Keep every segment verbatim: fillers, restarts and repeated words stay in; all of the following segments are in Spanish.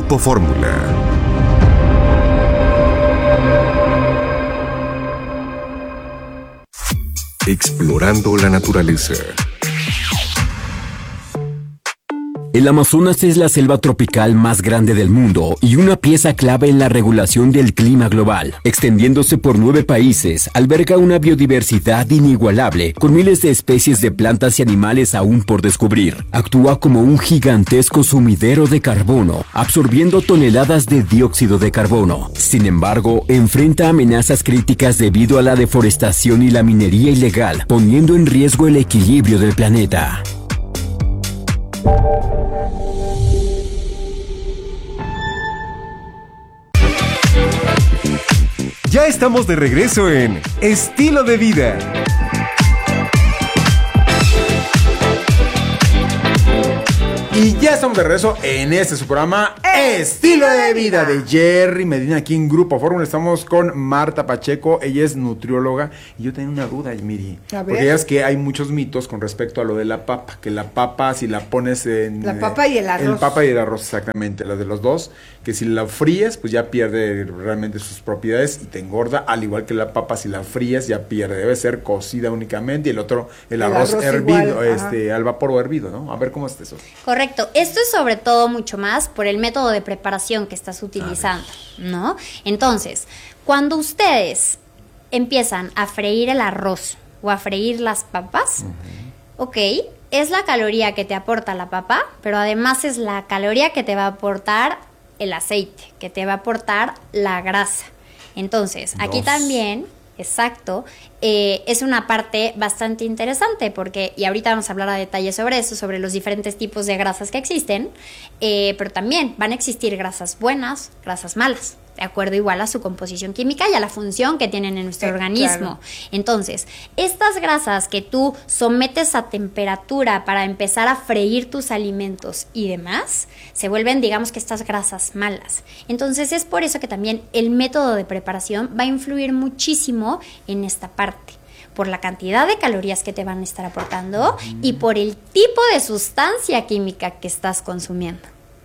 Grupo Fórmula. Explorando la naturaleza. El Amazonas es la selva tropical más grande del mundo y una pieza clave en la regulación del clima global. Extendiéndose por nueve países, alberga una biodiversidad inigualable, con miles de especies de plantas y animales aún por descubrir. Actúa como un gigantesco sumidero de carbono, absorbiendo toneladas de dióxido de carbono. Sin embargo, enfrenta amenazas críticas debido a la deforestación y la minería ilegal, poniendo en riesgo el equilibrio del planeta. Ya estamos de regreso en Estilo de Vida. Y ya estamos de regreso en este su programa Estilo de Vida de Jerry Medina aquí en Grupo Fórmula. Estamos con Marta Pacheco, ella es nutrióloga y yo tenía una duda, Miri, porque ya es que hay muchos mitos con respecto a lo de la papa, que la papa si la pones en... La papa y el arroz. El papa y el arroz, exactamente, la de los dos, que si la fríes pues ya pierde realmente sus propiedades y te engorda, al igual que la papa si la fríes ya pierde, debe ser cocida únicamente y el otro, el, el arroz, arroz hervido, igual, este, al vapor o hervido, ¿no? A ver cómo está eso. Correcto. Esto es sobre todo mucho más por el método de preparación que estás utilizando, ¿no? Entonces, cuando ustedes empiezan a freír el arroz o a freír las papas, uh-huh. ok, es la caloría que te aporta la papa, pero además es la caloría que te va a aportar el aceite, que te va a aportar la grasa. Entonces, Dos. aquí también... Exacto, eh, es una parte bastante interesante porque, y ahorita vamos a hablar a detalle sobre eso, sobre los diferentes tipos de grasas que existen, eh, pero también van a existir grasas buenas, grasas malas, de acuerdo igual a su composición química y a la función que tienen en nuestro eh, organismo. Claro. Entonces, estas grasas que tú sometes a temperatura para empezar a freír tus alimentos y demás, se vuelven, digamos que estas grasas malas. Entonces, es por eso que también el método de preparación va a influir muchísimo en esta parte, por la cantidad de calorías que te van a estar aportando mm. y por el tipo de sustancia química que estás consumiendo.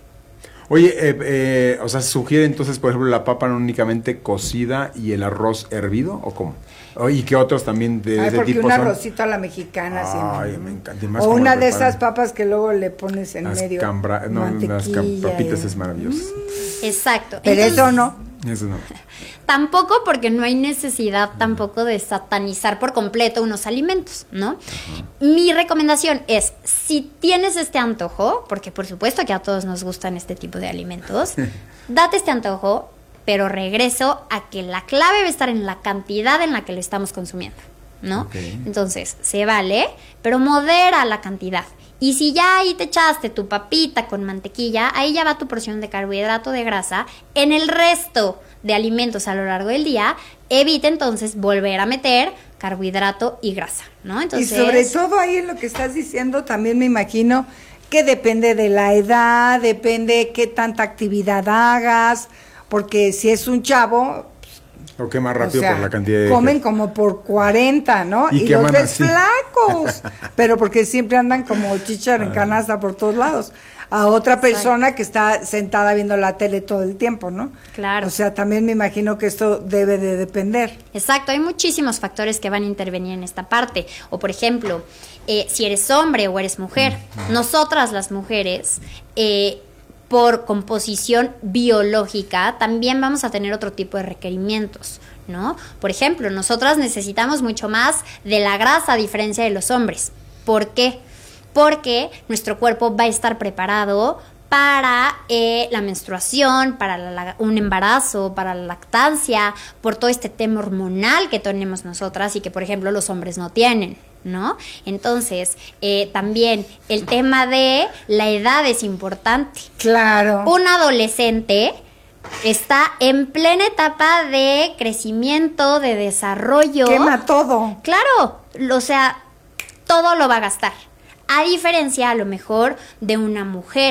Oye, eh, eh, o sea, ¿se sugiere entonces, por ejemplo, la papa no únicamente cocida y el arroz hervido, o cómo? ¿Y qué otros también de, Ay, de porque tipo un son? arrocito a la mexicana. Ay, siempre, me ¿no? encanta. Y más o una de preparan. esas papas que luego le pones en las medio. Cambra, no, las cam- papitas y... es maravilloso. Mm. Exacto. Pero Entonces, eso no. Eso no. Tampoco porque no hay necesidad tampoco de satanizar por completo unos alimentos, ¿no? Uh-huh. Mi recomendación es, si tienes este antojo, porque por supuesto que a todos nos gustan este tipo de alimentos, date este antojo, pero regreso a que la clave va a estar en la cantidad en la que lo estamos consumiendo, ¿no? Okay. Entonces, se vale, pero modera la cantidad. Y si ya ahí te echaste tu papita con mantequilla, ahí ya va tu porción de carbohidrato, de grasa. En el resto de alimentos a lo largo del día, evita entonces volver a meter carbohidrato y grasa, ¿no? Entonces, y sobre todo ahí en lo que estás diciendo, también me imagino que depende de la edad, depende qué tanta actividad hagas, porque si es un chavo... O quema rápido, o sea, por la cantidad de... comen como por cuarenta, ¿no? Y, y los ves así flacos, pero porque siempre andan como chícharo en canasta por todos lados. A otra persona Exacto. que está sentada viendo la tele todo el tiempo, ¿no? Claro. O sea, también me imagino que esto debe de depender. Exacto, hay muchísimos factores que van a intervenir en esta parte. O, por ejemplo, eh, si eres hombre o eres mujer, mm-hmm. nosotras las mujeres... Eh, por composición biológica, también vamos a tener otro tipo de requerimientos, ¿no? Por ejemplo, nosotras necesitamos mucho más de la grasa a diferencia de los hombres. ¿Por qué? Porque nuestro cuerpo va a estar preparado para eh, la menstruación, para la, un embarazo, para la lactancia, por todo este tema hormonal que tenemos nosotras y que, por ejemplo, los hombres no tienen, ¿no? Entonces, eh, también el tema de la edad es importante. Claro. Un adolescente está en plena etapa de crecimiento, de desarrollo. Quema todo. Claro, o sea, todo lo va a gastar. A diferencia, a lo mejor, de una mujer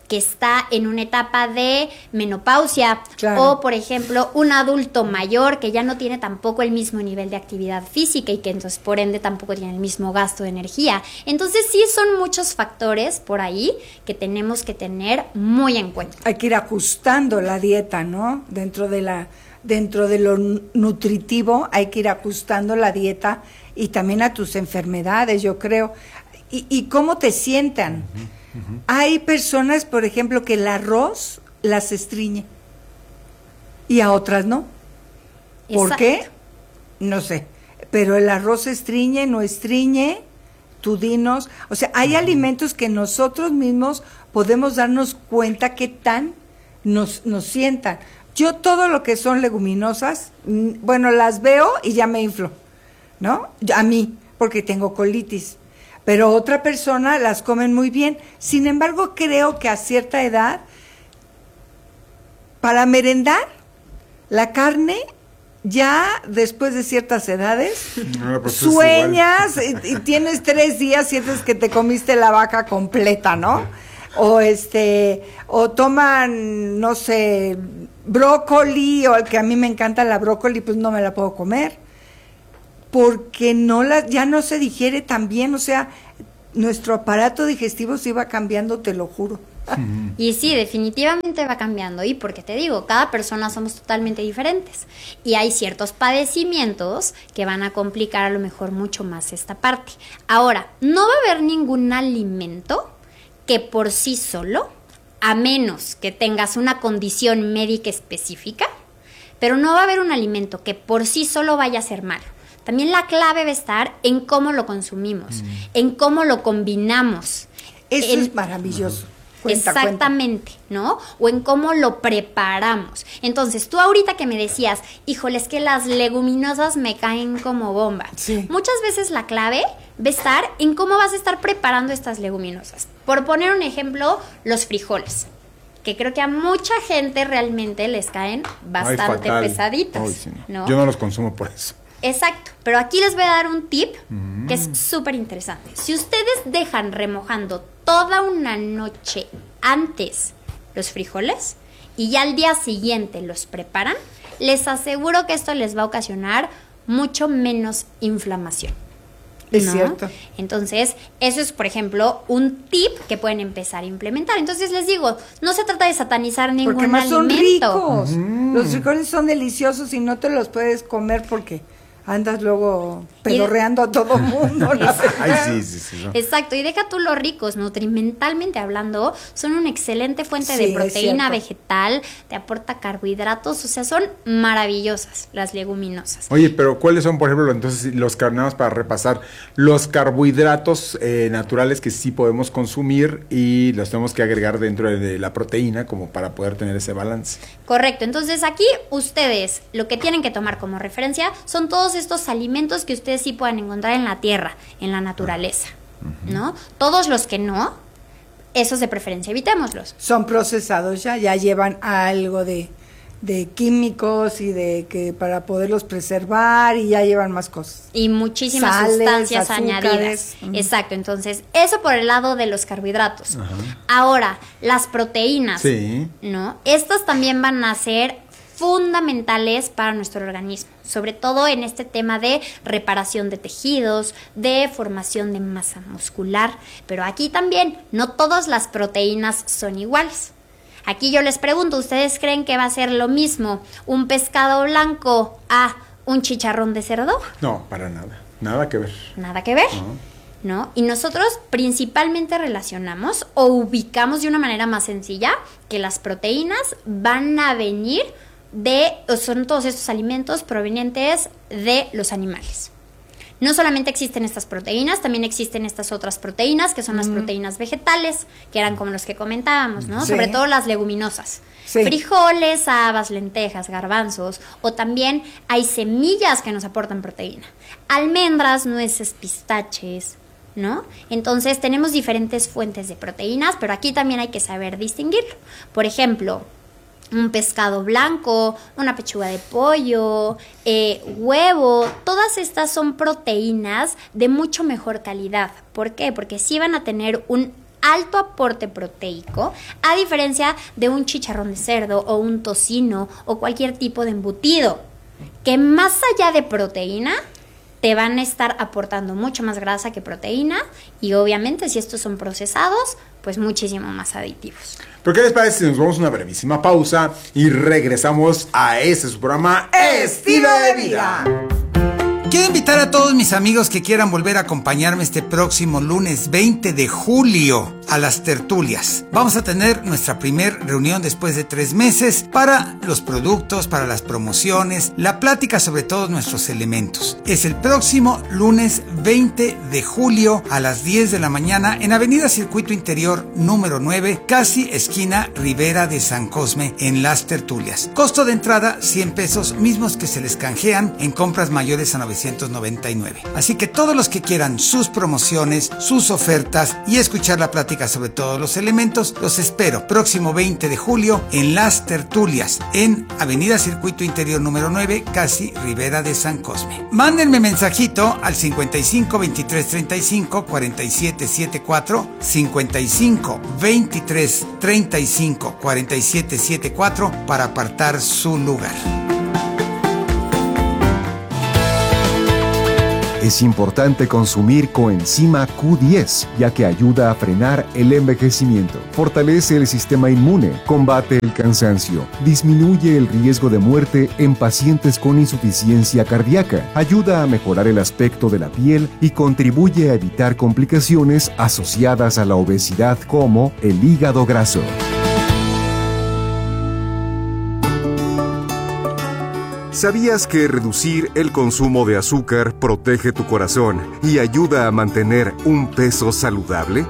que está en una etapa de menopausia, Claro. o por ejemplo un adulto mayor que ya no tiene tampoco el mismo nivel de actividad física y que entonces por ende tampoco tiene el mismo gasto de energía. Entonces sí son muchos factores por ahí que tenemos que tener muy en cuenta. Hay que ir ajustando la dieta, ¿no? Dentro de la dentro de lo nutritivo hay que ir ajustando la dieta y también a tus enfermedades, yo creo. Y, y cómo te sientan. Hay personas, por ejemplo, que el arroz las estriñe y a otras no. ¿Por Exacto. qué? No sé. Pero el arroz estriñe, no estriñe, tú dinos. O sea, hay alimentos que nosotros mismos podemos darnos cuenta qué tan nos, nos sientan. Yo todo lo que son leguminosas, mm, bueno, las veo y ya me inflo, ¿no? A mí, porque tengo colitis. Pero otra persona las comen muy bien. Sin embargo, creo que a cierta edad, para merendar, la carne, ya después de ciertas edades, No, pues es sueñas y, y tienes tres días, sientes que te comiste la vaca completa, ¿no? O este, o toman, no sé, brócoli, o el que a mí me encanta la brócoli, pues no me la puedo comer. Porque no la, ya no se digiere tan bien, o sea, nuestro aparato digestivo se iba cambiando, te lo juro. Y sí, definitivamente va cambiando. Y porque te digo, cada persona somos totalmente diferentes. Y hay ciertos padecimientos que van a complicar a lo mejor mucho más esta parte. Ahora, no va a haber ningún alimento que por sí solo, a menos que tengas una condición médica específica, pero no va a haber un alimento que por sí solo vaya a ser malo. También la clave va a estar en cómo lo consumimos, mm. en cómo lo combinamos. Eso en, es maravilloso. Cuenta, exactamente, cuenta. ¿No? O en cómo lo preparamos. Entonces, tú ahorita que me decías, híjole, es que las leguminosas me caen como bomba. Sí. Muchas veces la clave va a estar en cómo vas a estar preparando estas leguminosas. Por poner un ejemplo, los frijoles, que creo que a mucha gente realmente les caen bastante Ay, pesaditos. Ay, sí, no. ¿no? Yo no los consumo por eso. Exacto, pero aquí les voy a dar un tip mm. que es súper interesante. Si ustedes dejan remojando toda una noche antes los frijoles y ya al día siguiente los preparan, les aseguro que esto les va a ocasionar mucho menos inflamación. Es ¿no? cierto. Entonces, eso es, por ejemplo, un tip que pueden empezar a implementar. Entonces, les digo, no se trata de satanizar ningún porque más alimento. son ricos. Mm. Los frijoles son deliciosos y no te los puedes comer porque andas luego pedorreando a todo mundo. Ay, sí, sí, sí. No. Exacto, y deja tú los ricos, nutrimentalmente hablando, son una excelente fuente sí, de proteína vegetal, te aporta carbohidratos, o sea, son maravillosas las leguminosas. Oye, pero ¿cuáles son, por ejemplo, entonces los carbohidratos para repasar? Los carbohidratos eh, naturales que sí podemos consumir y los tenemos que agregar dentro de la proteína como para poder tener ese balance. Correcto, entonces aquí ustedes lo que tienen que tomar como referencia son todos estos alimentos que ustedes sí pueden encontrar en la tierra, en la naturaleza, uh-huh. ¿no? Todos los que no, esos de preferencia evitémoslos. Son procesados ya, ya llevan algo de, de químicos y de que para poderlos preservar y ya llevan más cosas. Y muchísimas Sales, sustancias azúcares. añadidas. Uh-huh. Exacto, entonces eso por el lado de los carbohidratos. Uh-huh. Ahora, las proteínas, sí. ¿no? Estas también van a ser fundamentales para nuestro organismo, sobre todo en este tema de reparación de tejidos, de formación de masa muscular, pero aquí también no todas las proteínas son iguales. Aquí yo les pregunto, ¿ustedes creen que va a ser lo mismo un pescado blanco a un chicharrón de cerdo? No, para nada, nada que ver. Nada que ver. No. ¿No? Y nosotros principalmente relacionamos o ubicamos de una manera más sencilla que las proteínas van a venir de, son todos estos alimentos provenientes de los animales. No solamente existen estas proteínas, también existen estas otras proteínas, que son las mm. proteínas vegetales, que eran como los que comentábamos, ¿no? Sí. Sobre todo las leguminosas. Sí. Frijoles, habas, lentejas, garbanzos, o también hay semillas que nos aportan proteína. Almendras, nueces, pistaches, ¿no? Entonces tenemos diferentes fuentes de proteínas, pero aquí también hay que saber distinguirlo. Por ejemplo, un pescado blanco, una pechuga de pollo, eh, huevo, todas estas son proteínas de mucho mejor calidad. ¿Por qué? Porque sí van a tener un alto aporte proteico, a diferencia de un chicharrón de cerdo o un tocino o cualquier tipo de embutido, que más allá de proteína, te van a estar aportando mucho más grasa que proteína y obviamente si estos son procesados, pues muchísimo más aditivos. ¿Pero qué les parece si nos vamos a una brevísima pausa y regresamos a este su programa Estilo de Vida? Quiero invitar a todos mis amigos que quieran volver a acompañarme este próximo lunes veinte de julio a las tertulias. Vamos a tener nuestra primer reunión después de tres meses para los productos, para las promociones, la plática sobre todos nuestros elementos. Es el próximo lunes veinte de julio a las diez de la mañana en Avenida Circuito Interior número nueve, casi esquina Ribera de San Cosme, en las tertulias. Costo de entrada cien pesos, mismos que se les canjean en compras mayores a novecientos noventa y nueve. Así que todos los que quieran sus promociones, sus ofertas y escuchar la plática sobre todos los elementos, los espero próximo veinte de julio en las tertulias en Avenida Circuito Interior número nueve, casi Ribera de San Cosme. Mándenme mensajito al cincuenta y cinco veintitrés treinta y cinco cuarenta y siete setenta y cuatro, cincuenta y cinco veintitrés treinta y cinco cuarenta y siete setenta y cuatro para apartar su lugar. Es importante consumir coenzima Q diez, ya que ayuda a frenar el envejecimiento, fortalece el sistema inmune, combate el cansancio, disminuye el riesgo de muerte en pacientes con insuficiencia cardíaca, ayuda a mejorar el aspecto de la piel y contribuye a evitar complicaciones asociadas a la obesidad como el hígado graso. ¿Sabías que reducir el consumo de azúcar protege tu corazón y ayuda a mantener un peso saludable?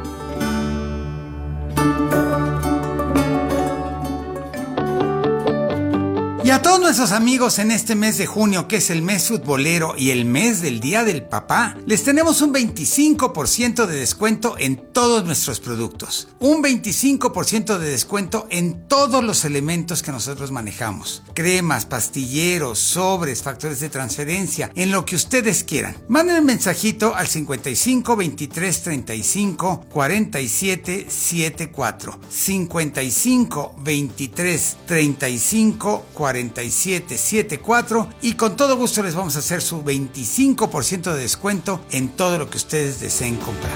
Y a todos nuestros amigos en este mes de junio, que es el mes futbolero y el mes del Día del Papá, les tenemos un veinticinco por ciento de descuento en todos nuestros productos. Un veinticinco por ciento de descuento en todos los elementos que nosotros manejamos. Cremas, pastilleros, sobres, factores de transferencia, en lo que ustedes quieran. Manden un mensajito al cincuenta y cinco veintitrés treinta y cinco cuarenta y siete setenta y cuatro. cincuenta y cinco veintitrés treinta y cinco cuarenta y siete setenta y cuatro y con todo gusto les vamos a hacer su veinticinco por ciento de descuento en todo lo que ustedes deseen comprar.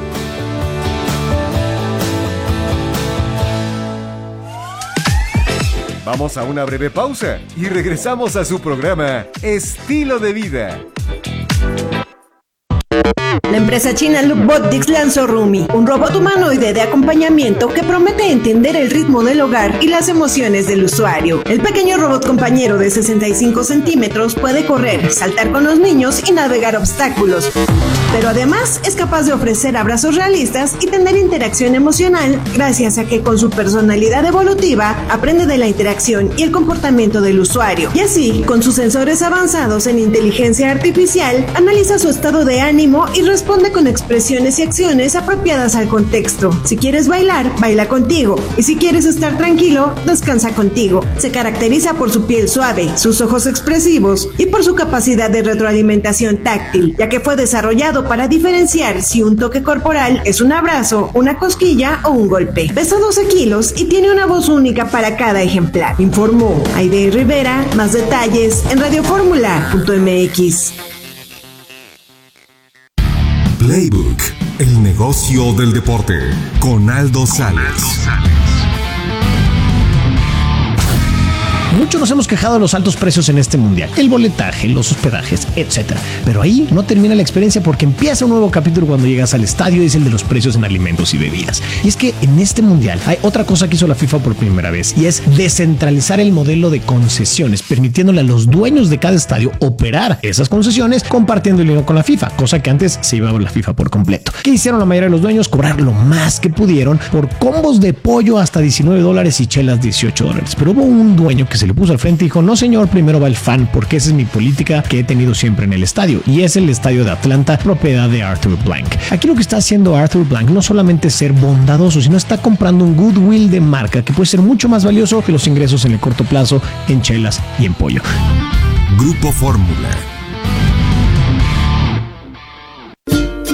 Vamos a una breve pausa y regresamos a su programa Estilo de Vida. La empresa china Lookbotics lanzó Rumi, un robot humanoide de acompañamiento que promete entender el ritmo del hogar y las emociones del usuario. El pequeño robot compañero de sesenta y cinco centímetros puede correr, saltar con los niños y navegar obstáculos, pero además es capaz de ofrecer abrazos realistas y tener interacción emocional gracias a que con su personalidad evolutiva aprende de la interacción y el comportamiento del usuario. Y así, con sus sensores avanzados en inteligencia artificial, analiza su estado de ánimo y responde con expresiones y acciones apropiadas al contexto. Si quieres bailar, baila contigo. Y si quieres estar tranquilo, descansa contigo. Se caracteriza por su piel suave, sus ojos expresivos y por su capacidad de retroalimentación táctil, ya que fue desarrollado para diferenciar si un toque corporal es un abrazo, una cosquilla o un golpe. Pesa doce kilos y tiene una voz única para cada ejemplar. Informó Aide Rivera. Más detalles en radioformula punto m x. Playbook, el negocio del deporte, con Aldo Sales. Muchos nos hemos quejado de los altos precios en este mundial, el boletaje, los hospedajes, etcétera. Pero ahí no termina la experiencia porque empieza un nuevo capítulo cuando llegas al estadio y es el de los precios en alimentos y bebidas. Y es que en este mundial hay otra cosa que hizo la FIFA por primera vez y es descentralizar el modelo de concesiones, permitiéndole a los dueños de cada estadio operar esas concesiones compartiendo el dinero con la FIFA, cosa que antes se llevaba la FIFA por completo. ¿Qué hicieron la mayoría de los dueños? Cobrar lo más que pudieron por combos de pollo hasta diecinueve dólares y chelas dieciocho dólares. Pero hubo un dueño que se le puso al frente y dijo: no señor, primero va el fan, porque esa es mi política que he tenido siempre en el estadio, y es el estadio de Atlanta, propiedad de Arthur Blank. Aquí lo que está haciendo Arthur Blank no solamente es ser bondadoso, sino está comprando un goodwill de marca que puede ser mucho más valioso que los ingresos en el corto plazo en chelas y en pollo. Grupo Fórmula.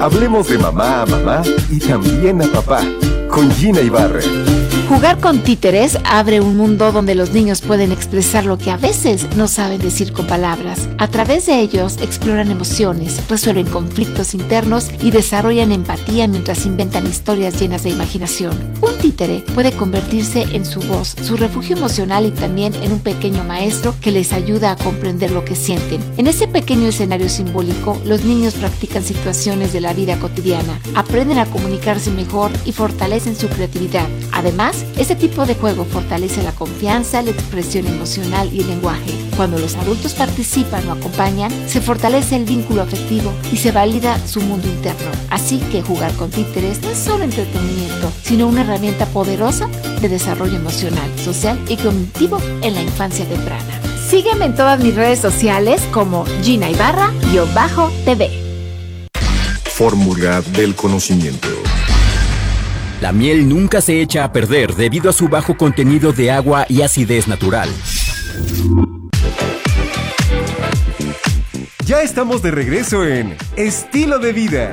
Hablemos de mamá a mamá y también a papá, con Gina Ibarra. Jugar con títeres abre un mundo donde los niños pueden expresar lo que a veces no saben decir con palabras. A través de ellos exploran emociones, resuelven conflictos internos y desarrollan empatía mientras inventan historias llenas de imaginación. Un títere puede convertirse en su voz, su refugio emocional y también en un pequeño maestro que les ayuda a comprender lo que sienten. En ese pequeño escenario simbólico, los niños practican situaciones de la vida cotidiana, aprenden a comunicarse mejor y fortalecen su creatividad. Además, este tipo de juego fortalece la confianza, la expresión emocional y el lenguaje. Cuando los adultos participan o acompañan, se fortalece el vínculo afectivo y se valida su mundo interno. Así que jugar con títeres no es solo entretenimiento, sino una herramienta poderosa de desarrollo emocional, social y cognitivo en la infancia temprana. Sígueme en todas mis redes sociales como Gina Ibarra-T V. Fórmula del conocimiento. La miel nunca se echa a perder debido a su bajo contenido de agua y acidez natural. Ya estamos de regreso en Estilo de Vida.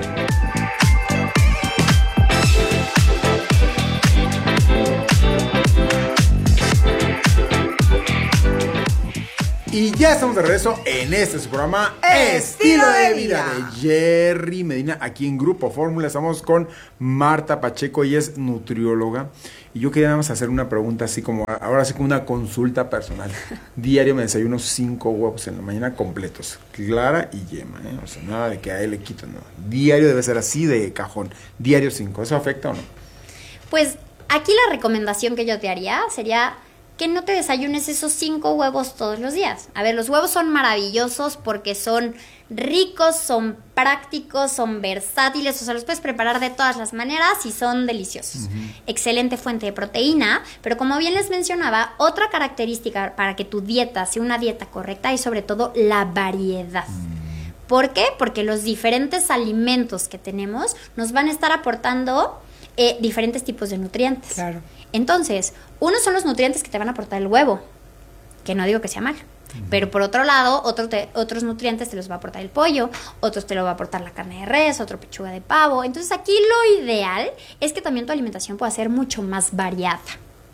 Y ya estamos de regreso en este su programa Estilo de Vida de Jerry Medina, aquí en Grupo Fórmula. Estamos con Marta Pacheco, ella es nutrióloga. Y yo quería nada más hacer una pregunta así como, ahora sí como una consulta personal. Diario me desayuno cinco huevos en la mañana completos, clara y yema, ¿eh? O sea, nada de que a él le quito, no. Diario debe ser así de cajón, diario cinco. ¿Eso afecta o no? Pues aquí la recomendación que yo te haría sería que no te desayunes esos cinco huevos todos los días. A ver, los huevos son maravillosos porque son ricos, son prácticos, son versátiles, o sea, los puedes preparar de todas las maneras y son deliciosos. Uh-huh. Excelente fuente de proteína, pero como bien les mencionaba, otra característica para que tu dieta sea una dieta correcta es sobre todo la variedad. Uh-huh. ¿Por qué? Porque los diferentes alimentos que tenemos nos van a estar aportando eh, diferentes tipos de nutrientes. Claro. Entonces, unos son los nutrientes que te van a aportar el huevo, que no digo que sea malo, uh-huh. pero por otro lado, otro te, otros nutrientes te los va a aportar el pollo, otros te lo va a aportar la carne de res, otro pechuga de pavo. Entonces, aquí lo ideal es que también tu alimentación pueda ser mucho más variada.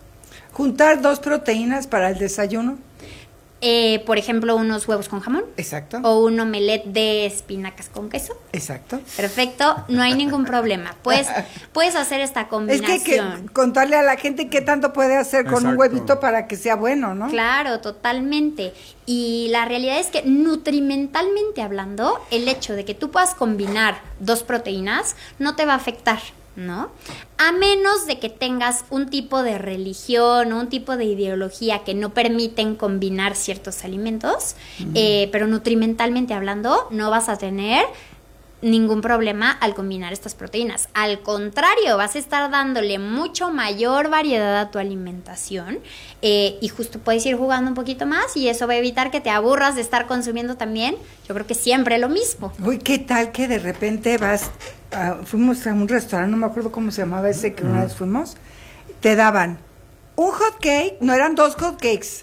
Juntar dos proteínas para el desayuno. Eh, por ejemplo, unos huevos con jamón. Exacto. O un omelette de espinacas con queso. Exacto. Perfecto, no hay ningún problema. Puedes, puedes hacer esta combinación. Es que, que contarle a la gente qué tanto puede hacer con Exacto. un huevito para que sea bueno, ¿no? Claro, totalmente. Y la realidad es que nutrimentalmente hablando, el hecho de que tú puedas combinar dos proteínas no te va a afectar, ¿no? A menos de que tengas un tipo de religión o un tipo de ideología que no permiten combinar ciertos alimentos, uh-huh. eh, pero nutrimentalmente hablando no vas a tener ningún problema al combinar estas proteínas. Al contrario, vas a estar dándole mucho mayor variedad a tu alimentación eh, y justo puedes ir jugando un poquito más y eso va a evitar que te aburras de estar consumiendo también, yo creo que siempre lo mismo. Uy, ¿qué tal que de repente vas, uh, fuimos a un restaurante, no me acuerdo cómo se llamaba ese que uh-huh. una vez fuimos, te daban un hot cake, no eran dos hot cakes,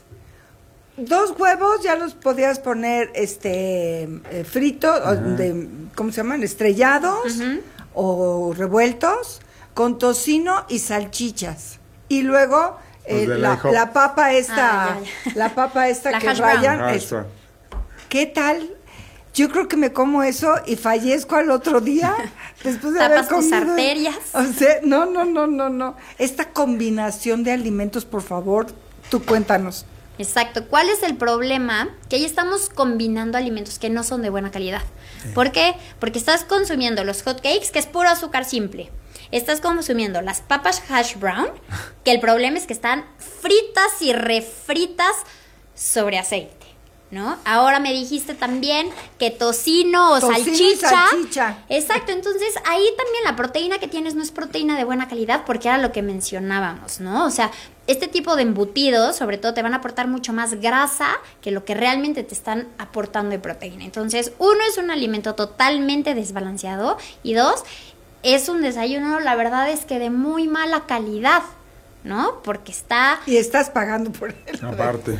dos huevos ya los podías poner este eh, fritos, uh-huh. de, ¿cómo se llaman? Estrellados uh-huh. o revueltos con tocino y salchichas. Y luego eh, pues la, la papa esta, ah, ya, ya. la papa esta la que rayan. Ah, es, ¿qué tal? Yo creo que me como eso y fallezco al otro día después de haber comido. Tapas tus arterias. O sea, no, no, no, no, no. Esta combinación de alimentos, por favor, tú cuéntanos. Exacto. ¿Cuál es el problema? Que ahí estamos combinando alimentos que no son de buena calidad. Sí. ¿Por qué? Porque estás consumiendo los hot cakes, que es puro azúcar simple. Estás consumiendo las papas hash brown, que el problema es que están fritas y refritas sobre aceite, ¿no? Ahora me dijiste también que tocino o tocino salchicha. salchicha. Exacto, entonces ahí también la proteína que tienes no es proteína de buena calidad porque era lo que mencionábamos, ¿no? O sea, este tipo de embutidos, sobre todo, te van a aportar mucho más grasa que lo que realmente te están aportando de proteína. Entonces, uno, es un alimento totalmente desbalanceado y dos, es un desayuno, la verdad es que de muy mala calidad, ¿no? Porque está... Y estás pagando por él. Aparte.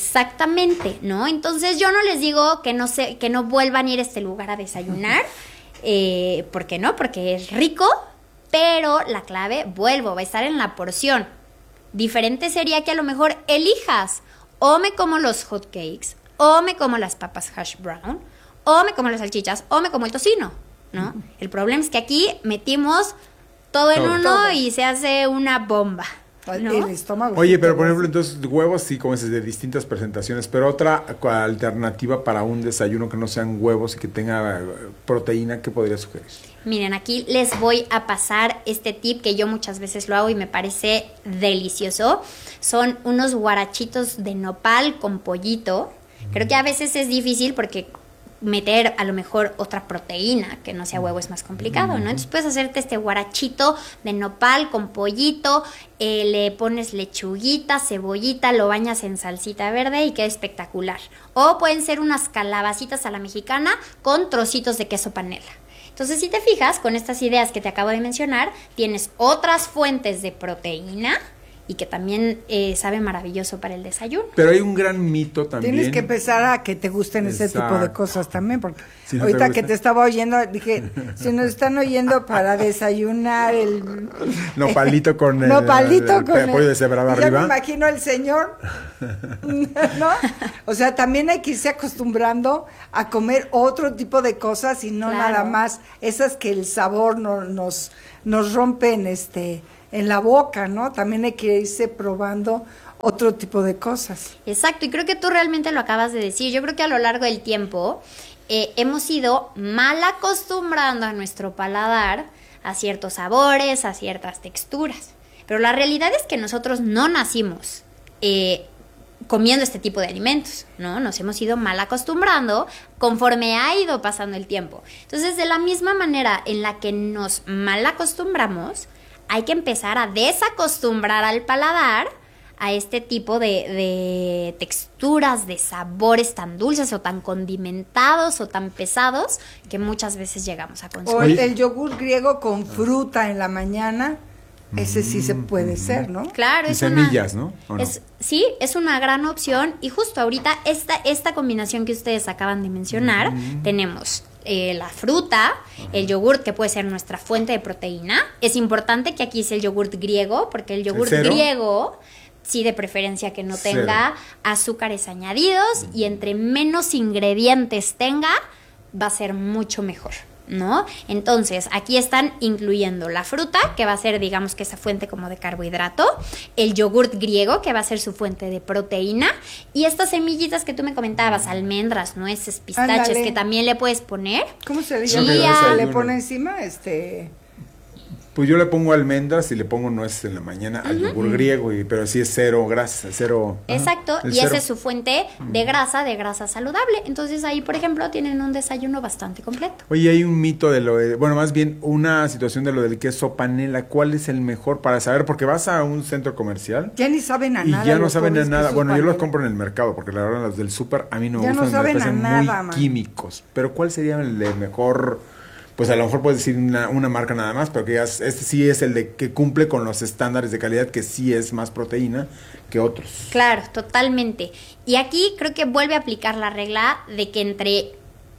Exactamente, ¿no? Entonces yo no les digo que no se, que no vuelvan a ir a este lugar a desayunar. Eh, ¿Por qué no? Porque es rico, pero la clave, vuelvo, va a estar en la porción. Diferente sería que a lo mejor elijas, o me como los hot cakes, o me como las papas hash brown, o me como las salchichas, o me como el tocino, ¿no? Uh-huh. El problema es que aquí metimos todo en todo, uno todo. Y se hace una bomba, ¿no? El estómago. Oye, pero por ejemplo, entonces huevos sí, como dices, de distintas presentaciones, pero otra alternativa para un desayuno que no sean huevos y que tenga proteína, ¿qué podría sugerir? Miren, aquí les voy a pasar este tip que yo muchas veces lo hago y me parece delicioso. Son unos guarachitos de nopal con pollito. Creo que a veces es difícil porque meter a lo mejor otra proteína que no sea huevo es más complicado, ¿no? Entonces puedes hacerte este guarachito de nopal con pollito, eh, le pones lechuguita, cebollita, lo bañas en salsita verde y queda espectacular. O pueden ser unas calabacitas a la mexicana con trocitos de queso panela. Entonces, si te fijas, con estas ideas que te acabo de mencionar, tienes otras fuentes de proteína y que también eh, sabe maravilloso para el desayuno. Pero hay un gran mito también. Tienes que empezar a que te gusten Exacto. ese tipo de cosas también, porque si no ahorita te que te estaba oyendo, dije, si nos están oyendo para desayunar el... Nopalito con el, nopalito el, con el pollo deshebrado arriba. Yo me imagino el señor, ¿no? O sea, también hay que irse acostumbrando a comer otro tipo de cosas y no claro. nada más esas que el sabor no, nos, nos rompen, este... en la boca, ¿no? También hay que irse probando otro tipo de cosas. Exacto, y creo que tú realmente lo acabas de decir. Yo creo que a lo largo del tiempo eh, hemos ido mal acostumbrando a nuestro paladar a ciertos sabores, a ciertas texturas. Pero la realidad es que nosotros no nacimos eh, comiendo este tipo de alimentos, ¿no? Nos hemos ido mal acostumbrando conforme ha ido pasando el tiempo. Entonces, de la misma manera en la que nos mal acostumbramos, hay que empezar a desacostumbrar al paladar a este tipo de, de texturas, de sabores tan dulces o tan condimentados o tan pesados que muchas veces llegamos a consumir. O el, el yogur griego con fruta en la mañana, ese sí se puede ser, ¿no? Claro, y es semillas, una, ¿no? ¿O no? Es, sí, es una gran opción y justo ahorita esta, esta combinación que ustedes acaban de mencionar, mm. tenemos... Eh, la fruta, el yogurt que puede ser nuestra fuente de proteína. Es importante que aquí sea el yogurt griego, porque el yogurt ¿El griego, sí, de preferencia que no Cero. tenga azúcares añadidos y entre menos ingredientes tenga, va a ser mucho mejor, ¿no? Entonces, aquí están incluyendo la fruta, que va a ser, digamos, que esa fuente como de carbohidrato, el yogurt griego, que va a ser su fuente de proteína, y estas semillitas que tú me comentabas, almendras, nueces, pistaches, Ándale. que también le puedes poner. ¿Cómo se le Chía. llama? ¿Le pone encima? Este... Pues yo le pongo almendras y le pongo nueces en la mañana al Uh-huh. yogur griego, y, pero sí es cero grasa, cero... Exacto, ajá, el y cero. esa es su fuente de grasa, de grasa saludable. Entonces ahí, por ejemplo, tienen un desayuno bastante completo. Oye, hay un mito de lo de, bueno, más bien una situación de lo del queso panela. ¿Cuál es el mejor para saber? Porque vas a un centro comercial Ya ni saben a y nada. ya no los saben a pobres nada. quesos Bueno, yo los panela. compro en el mercado, porque la verdad los del súper a mí no me Ya no gustan, me saben a parecen nada, muy man. químicos. Pero ¿cuál sería el de mejor? Pues a lo mejor puedes decir una, una marca nada más, pero que ya es- este sí es el de que cumple con los estándares de calidad, que sí es más proteína que otros. Claro, totalmente. Y aquí creo que vuelve a aplicar la regla de que entre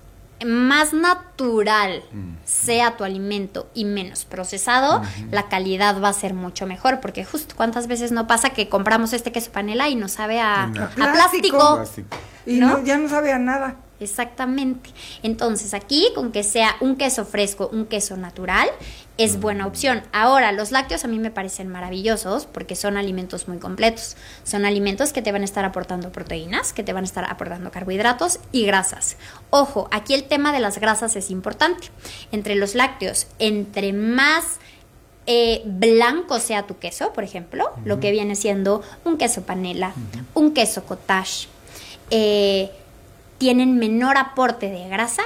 más natural sea tu alimento y menos procesado, la calidad va a ser mucho mejor, porque justo cuántas veces no pasa que compramos este queso panela y nos sabe a, No. a Plástico. plástico. Plástico. Y ¿no? no, ya no sabe a nada. Exactamente. Entonces aquí con que sea un queso fresco, un queso natural, es buena opción. Ahora, los lácteos a mí me parecen maravillosos porque son alimentos muy completos. Son alimentos que te van a estar aportando proteínas, que te van a estar aportando carbohidratos y grasas. Ojo, aquí el tema de las grasas es importante. Entre los lácteos, entre más eh, blanco sea tu queso, por ejemplo, uh-huh. lo que viene siendo un queso panela, uh-huh. un queso cottage, eh, tienen menor aporte de grasa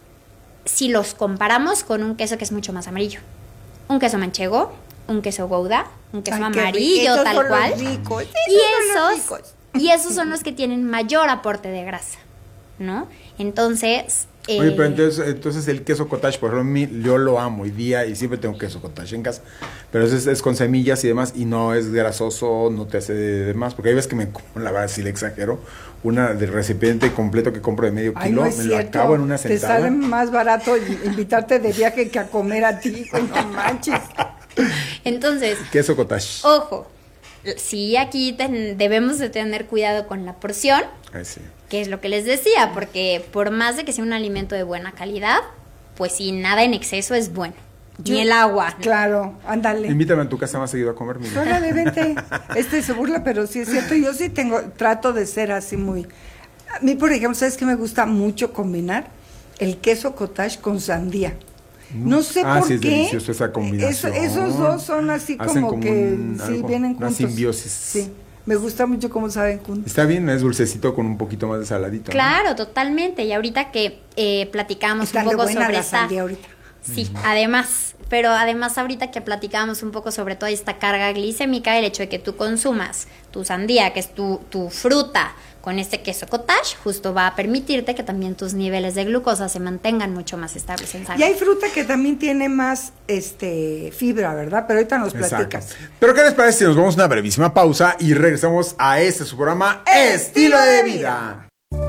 si los comparamos con un queso que es mucho más amarillo. Un queso manchego, un queso gouda, un queso Ay, qué amarillo, ricos tal son los cual. ricos, esos Y son los esos, ricos. y esos son los que tienen mayor aporte de grasa, ¿no? Entonces, Eh, Oye, pero entonces, entonces el queso cottage, por ejemplo, mi- yo lo amo hoy día y siempre tengo queso cottage en casa. Pero es, es con semillas y demás y no es grasoso, no te hace de, de más. Porque hay veces que me como, la verdad, si le exagero, una del recipiente completo que compro de medio Ay, kilo, no es me cierto. lo acabo en una Te sentada. sale más barato invitarte de viaje que a comer a ti, güey, no manches. Entonces, Queso cottage. ojo, sí aquí ten- debemos de tener cuidado con la porción, Ay, sí. que es lo que les decía, porque por más de que sea un alimento de buena calidad, pues sí, nada en exceso es bueno. Yo- Ni el agua. Claro, ándale. Invítame a tu casa más seguido a comer, mira. Órale, vente. Este se burla, pero sí es cierto. Yo sí tengo, trato de ser así muy. A mí, por ejemplo, ¿sabes qué me gusta mucho combinar? El queso cottage con sandía. No sé Ah, por sí, es qué. delicioso esa combinación. Eso- esos dos son así Hacen como, como que un- sí algo, vienen una juntos. simbiosis. Sí, me gusta mucho cómo saben juntos. Está bien, es dulcecito con un poquito más de saladito. ¿no? Claro, totalmente. Y ahorita que eh, platicamos Está un de poco buena sobre la esta... sandía ahorita. Sí, además, pero además ahorita que platicábamos un poco sobre toda esta carga glicémica, el hecho de que tú consumas tu sandía, que es tu, tu fruta, con este queso cottage, justo va a permitirte que también tus niveles de glucosa se mantengan mucho más estables en Y sangre. hay fruta que también tiene más este fibra, ¿verdad? Pero ahorita nos Exacto. platicas. Pero ¿qué les parece si nos vamos a una brevísima pausa y regresamos a este su programa Estilo de Vida?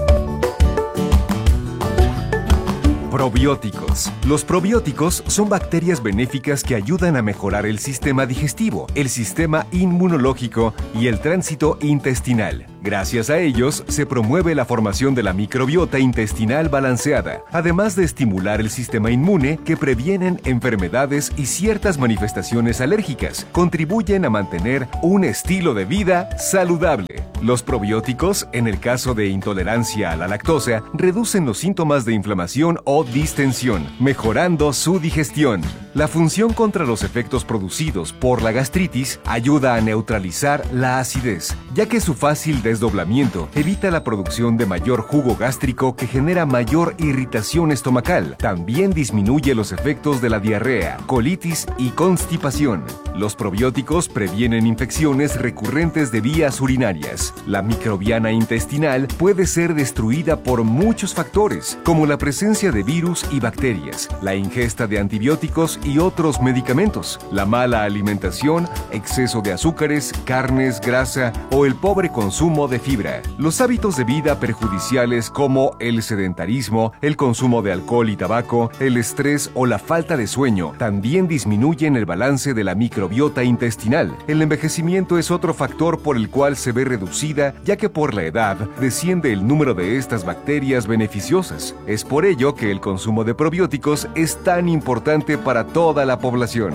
Probióticos. Los probióticos son bacterias benéficas que ayudan a mejorar el sistema digestivo, el sistema inmunológico y el tránsito intestinal. Gracias a ellos, se promueve la formación de la microbiota intestinal balanceada, además de estimular el sistema inmune que previenen enfermedades y ciertas manifestaciones alérgicas. Contribuyen a mantener un estilo de vida saludable. Los probióticos, en el caso de intolerancia a la lactosa, reducen los síntomas de inflamación o distensión, mejorando su digestión. La función contra los efectos producidos por la gastritis ayuda a neutralizar la acidez, ya que su fácil desdoblamiento evita la producción de mayor jugo gástrico que genera mayor irritación estomacal. También disminuye los efectos de la diarrea, colitis y constipación. Los probióticos previenen infecciones recurrentes de vías urinarias. La microbiana intestinal puede ser destruida por muchos factores, como la presencia de virus y bacterias, la ingesta de antibióticos y otros medicamentos, la mala alimentación, exceso de azúcares, carnes, grasa o el pobre consumo de fibra. Los hábitos de vida perjudiciales como el sedentarismo, el consumo de alcohol y tabaco, el estrés o la falta de sueño también disminuyen el balance de la microbiota intestinal. El envejecimiento es otro factor por el cual se ve reducida, ya que por la edad desciende el número de estas bacterias beneficiosas. Es por ello que el consumo de probióticos es tan importante para toda la población.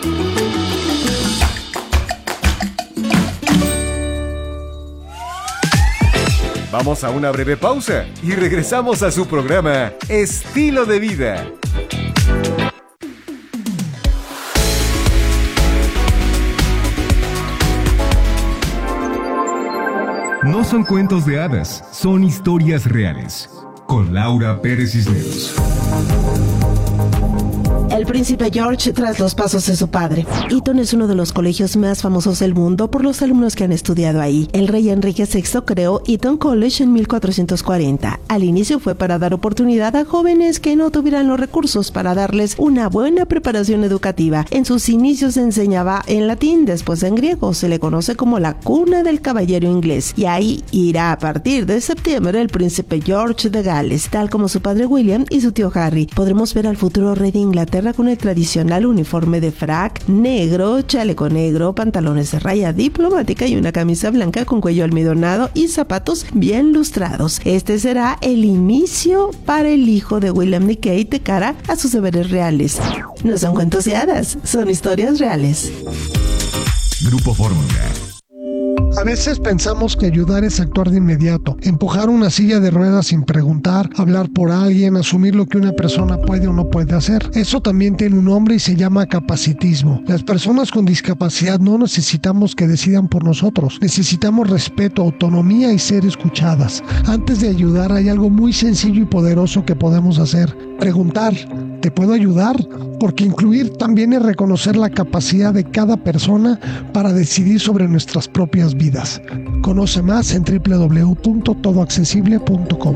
Vamos a una breve pausa y regresamos a su programa Estilo de Vida. No son cuentos de hadas, son historias reales. Con Laura Pérez Cisneros. El príncipe George tras los pasos de su padre. Eton es uno de los colegios más famosos del mundo por los alumnos que han estudiado ahí. El rey Enrique sexto creó Eton College en mil cuatrocientos cuarenta. Al inicio fue para dar oportunidad a jóvenes que no tuvieran los recursos para darles una buena preparación educativa. En sus inicios se enseñaba en latín, después en griego. Se le conoce como la cuna del caballero inglés. Y ahí irá a partir de septiembre el príncipe George de Gales, tal como su padre William y su tío Harry. Podremos ver al futuro rey de Inglaterra con el tradicional uniforme de frac negro, chaleco negro, pantalones de raya diplomática y una camisa blanca con cuello almidonado y zapatos bien lustrados. Este será el inicio para el hijo de William y Kate de cara a sus deberes reales. No son cuentos de hadas, son historias reales. Grupo Fórmula. A veces pensamos que ayudar es actuar de inmediato, empujar una silla de ruedas sin preguntar, hablar por alguien, asumir lo que una persona puede o no puede hacer. Eso también tiene un nombre y se llama capacitismo. Las personas con discapacidad no necesitamos que decidan por nosotros, necesitamos respeto, autonomía y ser escuchadas. Antes de ayudar hay algo muy sencillo y poderoso que podemos hacer: preguntar, ¿te puedo ayudar? Porque incluir también es reconocer la capacidad de cada persona para decidir sobre nuestras propias vidas. Conoce más en doble u doble u doble u punto todo accesible punto com.